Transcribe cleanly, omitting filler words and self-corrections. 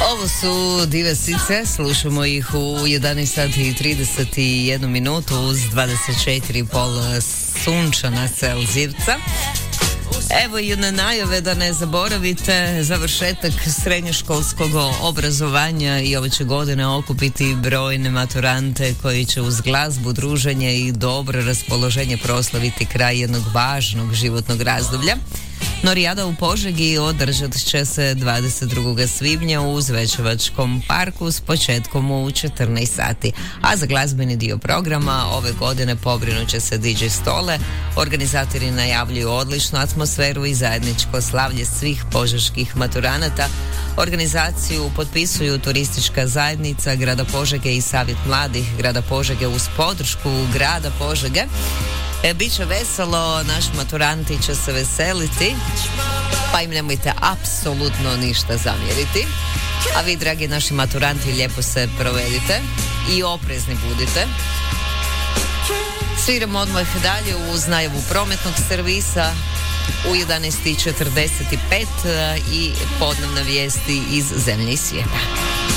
Ovo su Dive Sice, slušamo ih u 11 sati i 31 minutu uz 24,5 sunčana Celzijevca. Evo jedne najave da ne zaboravite, završetak srednjoškolskog obrazovanja i ove će godine okupiti brojne maturante koji će uz glazbu, druženje i dobro raspoloženje proslaviti kraj jednog važnog životnog razdoblja. Norijada u Požegi održat će se 22. svibnja u Zvečevačkom parku s početkom u 14 sati. A za glazbeni dio programa ove godine pobrinut će se DJ Stole. Organizatori najavljuju odličnu atmosferu i zajedničko slavlje svih požeških maturanata. Organizaciju potpisuju Turistička zajednica Grada Požege i Savjet mladih Grada Požege uz podršku Grada Požege. Biće veselo, naši maturanti će se veseliti, pa im nemojte apsolutno ništa zamjeriti. A vi, dragi naši maturanti, lijepo se provedite i oprezni budite. Sviramo odmah dalje uz najavu prometnog servisa u 11:45 i podnevne vijesti iz zemlje i svijeta.